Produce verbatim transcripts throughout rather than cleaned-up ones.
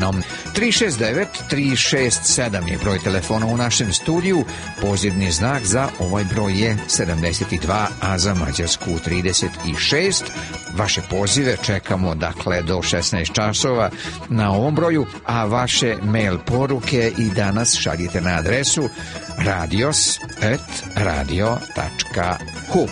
tri šest devet tri šest sedam je broj telefona u našem studiju, pozivni znak za ovaj broj je sedamdeset dva, a za Mađarsku trideset šest. Vaše pozive čekamo dakle do šesnaest časova na ovom broju, a vaše mail poruke i danas šaljite na adresu radios at radio tačka hu.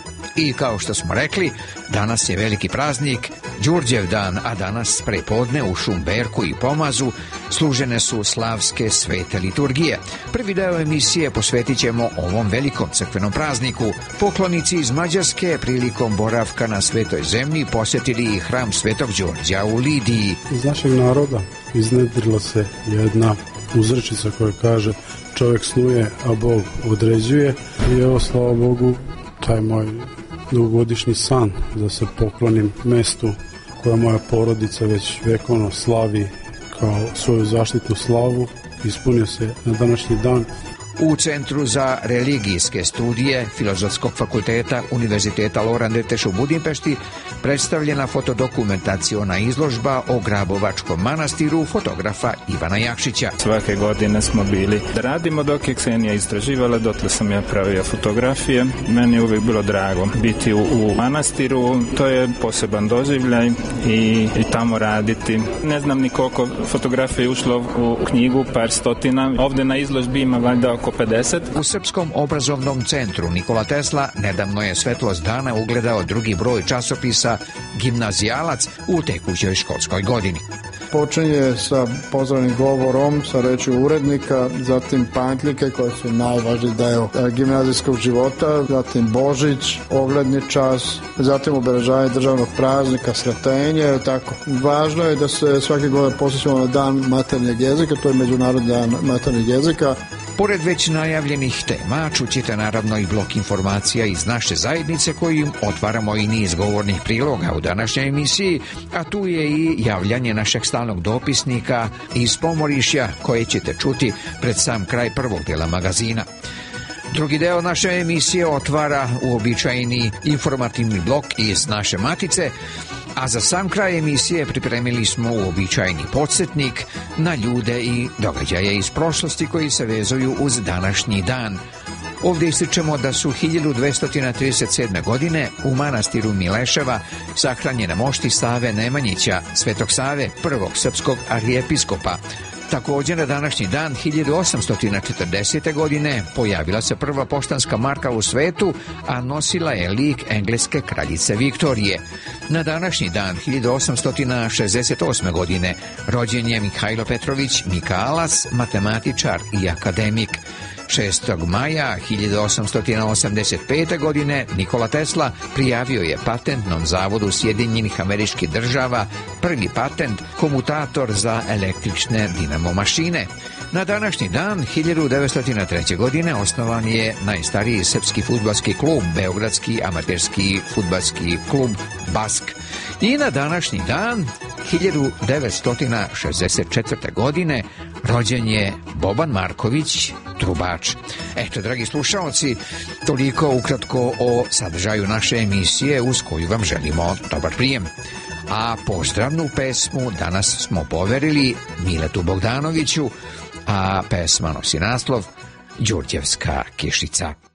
I kao što smo rekli, danas je veliki praznik, Đurđev dan, a danas prepodne u Šumberku i Pomazu služene su slavske svete liturgije. Prvi deo emisije posvetit ćemo ovom velikom crkvenom prazniku. Poklonici iz Mađarske prilikom boravka na Svetoj zemlji posjetili i hram Svetog Đorđa u Lidiji. Iz našeg naroda iznedrila se jedna uzrečica koja kaže čovjek snuje, a Bog određuje, i evo, slava Bogu, taj moj dugogodišnji san da se poklonim mestu koja moja porodica već vekovno slavi kao svoju zaštitnu slavu ispunio se na današnji dan. U Centru za religijske studije Filozofskog fakulteta Univerziteta Loran Deteš u Budimpešti predstavljena fotodokumentaciona izložba o Grabovačkom manastiru fotografa Ivana Jakšića. Svake godine smo bili da radimo dok je Ksenija istraživala, dotle sam ja pravio fotografije. Meni je uvijek bilo drago biti u, u manastiru, to je poseban doživljaj i, i tamo raditi. Ne znam ni koliko fotografije je ušlo u knjigu, par stotina. Ovde na izložbi ima valjda oko pedeset. U Srpskom obrazovnom centru Nikola Tesla nedavno je svetlost dana ugledao drugi broj časopisa Gimnazijalac u tekućoj školskoj godini. Počinje sa pozdravnim govorom, sa rečju urednika, zatim pamtlike koje su najvažniji deo gimnazijskog života, zatim Božić, ogledni čas, zatim obeležavanje državnog praznika, Sretenje, tako. Važno je da se svake godine posjećamo na dan maternjeg jezika, to je Međunarodni dan maternjeg jezika. Pored već najavljenih tema, čućete naravno i blok informacija iz naše zajednice kojim otvaramo i niz govornih priloga u današnjoj emisiji, a tu je i javljanje našeg stalnog dopisnika iz Pomorišja koje ćete čuti pred sam kraj prvog dela magazina. Drugi deo naše emisije otvara uobičajeni informativni blok iz naše matice, a za sam kraj emisije pripremili smo uobičajeni podsjetnik na ljude i događaje iz prošlosti koji se vezuju uz današnji dan. Ovdje ističemo da su hiljadu dvesta trideset sedme. godine u manastiru Mileševa sahranjena mošti Save Nemanjića, Svetog Save, prvog srpskog arhijepiskopa. Također na današnji dan hiljadu osamsto četrdesete. godine pojavila se prva poštanska marka u svetu, a nosila je lik engleske kraljice Viktorije. Na današnji dan hiljadu osamsto šezdeset osme. godine rođen je Mihajlo Petrović Mikalas, matematičar i akademik. šestog maja hiljadu osamsto osamdeset pete. godine Nikola Tesla prijavio je patentnom zavodu Sjedinjenih Američkih Država prvi patent komutator za električne dinamo mašine. Na današnji dan hiljadu devetsto treće. godine osnovan je najstariji srpski fudbalski klub, Beogradski amaterski fudbalski klub Bask. I na današnji dan hiljadu devetsto šezdeset četvrte. godine rođen je Boban Marković, trubač. Eto, dragi slušalci, toliko ukratko o sadržaju naše emisije uz koju vam želimo dobar prijem. A pozdravnu pesmu danas smo poverili Miletu Bogdanoviću, a pesma nosi naslov Đurđevska kišica.